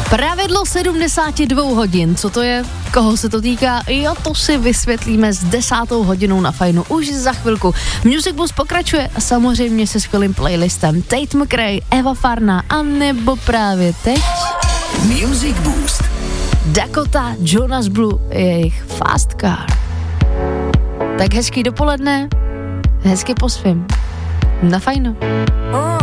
Pravidlo 72 hodin, co to je, koho se to týká, jo, to si vysvětlíme s 10. hodinou na Fajnu už za chvilku. Music Boost pokračuje a samozřejmě se skvělým playlistem Tate McRae, Eva Farna a nebo právě teď Music Boost. Dakota Jonas Blue, jejich Fast Car. Tak hezký dopoledne, hezky po svým. Na Fajnu.